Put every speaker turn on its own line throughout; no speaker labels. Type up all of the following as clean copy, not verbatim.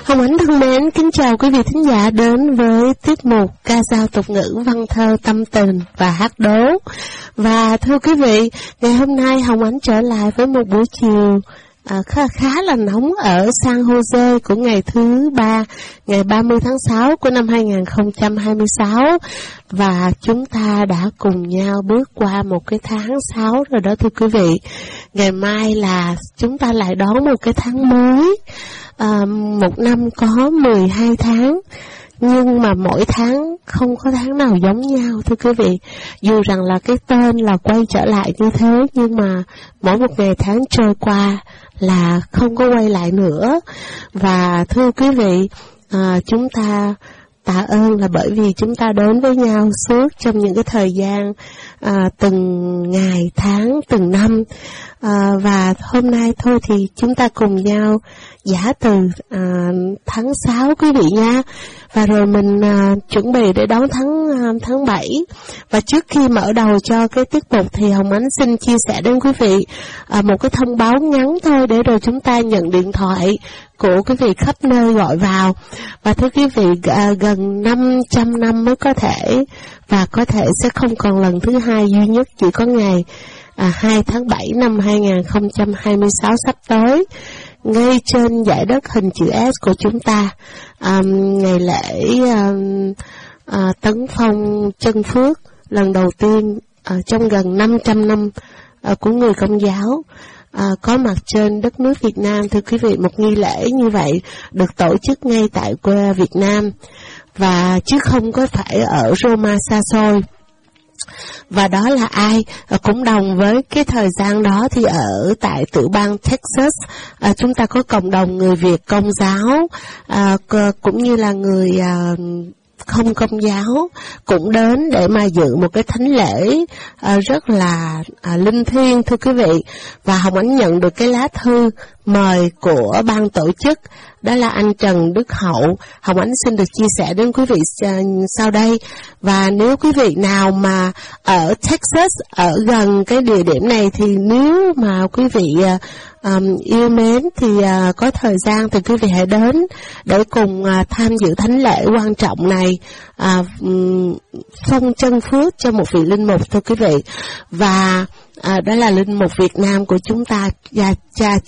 Hồng Ánh thân mến, kính chào quý vị thính giả đến với tiết mục ca dao tục ngữ, văn thơ, tâm tình và hát đố. Và thưa quý vị, ngày hôm nay Hồng Ánh trở lại với một buổi chiều khá là nóng ở San Jose của ngày thứ ba, ngày 30 tháng 6 của năm 2026. Và chúng ta đã cùng nhau bước qua một cái tháng 6 rồi đó thưa quý vị. Ngày mai là chúng ta lại đón một cái tháng mới. Một năm có 12 tháng, nhưng mà mỗi tháng không có tháng nào giống nhau thưa quý vị. Dù rằng là cái tên là quay trở lại như thế, nhưng mà mỗi một ngày tháng trôi qua là không có quay lại nữa. Và thưa quý vị, chúng ta tạ ơn là bởi vì chúng ta đến với nhau suốt trong những cái thời gian từng ngày, tháng, từng năm. Và hôm nay thôi thì chúng ta cùng nhau giả từ tháng 6 quý vị nha. Và rồi mình chuẩn bị để đón tháng 7. Và trước khi mở đầu cho cái tiết mục thì Hồng Ánh xin chia sẻ đến quý vị một cái thông báo ngắn thôi, để rồi chúng ta nhận điện thoại của quý vị khắp nơi gọi vào. Và thưa quý vị, gần 500 năm mới có thể, và có thể sẽ không còn lần thứ hai duy nhất, chỉ có ngày 2 tháng 7 năm 2026 sắp tới, ngay trên dải đất hình chữ S của chúng ta, ngày lễ tấn phong chân phước lần đầu tiên trong gần 500 năm của người Công giáo có mặt trên đất nước Việt Nam. Thưa quý vị, một nghi lễ như vậy được tổ chức ngay tại quê Việt Nam, và chứ không có phải ở Roma xa xôi. Và đó là ai? Cũng đồng với cái thời gian đó thì ở tại tiểu bang Texas, chúng ta có cộng đồng người Việt Công giáo, cũng như là người không Công giáo cũng đến để mà dự một cái thánh lễ rất là linh thiêng thưa quý vị. Và Hồng Ánh nhận được cái lá thư mời của ban tổ chức, đó là anh Trần Đức Hậu. Hồng Ánh xin được chia sẻ đến quý vị sau đây. Và nếu quý vị nào mà ở Texas, ở gần cái địa điểm này, thì nếu mà quý vị yêu mến thì có thời gian thì quý vị hãy đến để cùng tham dự thánh lễ quan trọng này, phong chân phước cho một vị linh mục thưa quý vị. Và đó là linh mục Việt Nam của chúng ta, cha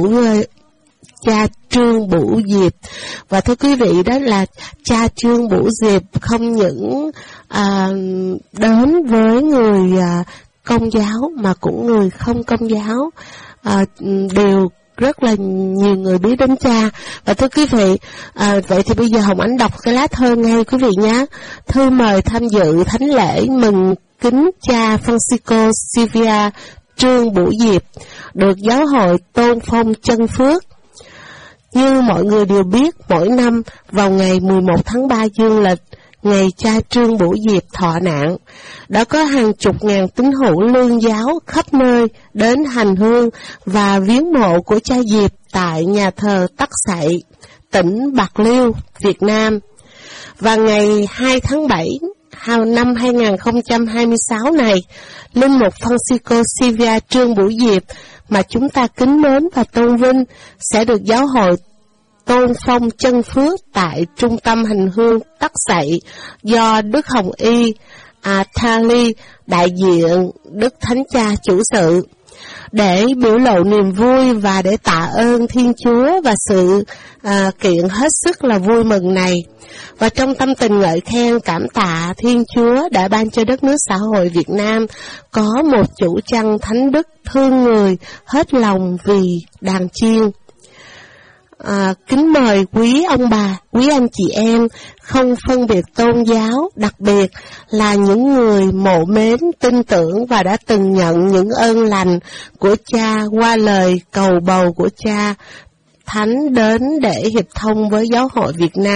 Trương Bửu Diệp. Và thưa quý vị, đó là cha Trương Bửu Diệp không những đến với người Công giáo mà cũng người không Công giáo đều rất là nhiều người biết đến cha. Và thưa quý vị, vậy thì bây giờ Hồng Ánh đọc cái lá thơ ngay quý vị nhé. Thư mời tham dự thánh lễ mừng kính cha Francisco Xavier Trương Bửu Diệp, được giáo hội tôn phong chân phước. Như mọi người đều biết, mỗi năm vào ngày 11 tháng 3 dương lịch, ngày cha Trương Bửu Diệp thọ nạn, đã có hàng chục ngàn tín hữu Lương giáo khắp nơi đến hành hương và viếng mộ của cha Diệp tại nhà thờ Tắc Sậy, tỉnh Bạc Liêu, Việt Nam. Và ngày 2 tháng 7 năm 2026 này, linh mục Francisco Xavier Trương Bửu Diệp mà chúng ta kính mến và tôn vinh sẽ được giáo hội tôn phong chân phước tại trung tâm hành hương Tắc Sậy do Đức Hồng Y Thali, đại diện Đức Thánh Cha chủ sự, để biểu lộ niềm vui và để tạ ơn Thiên Chúa và sự kiện hết sức là vui mừng này. Và trong tâm tình ngợi khen cảm tạ Thiên Chúa đã ban cho đất nước xã hội Việt Nam có một chủ chăn thánh đức thương người hết lòng vì đàn chiên. Kính mời quý ông bà, quý anh chị em không phân biệt tôn giáo, đặc biệt là những người mộ mến, tin tưởng và đã từng nhận những ơn lành của cha qua lời cầu bầu của cha Thánh đến để hiệp thông với giáo hội Việt Nam.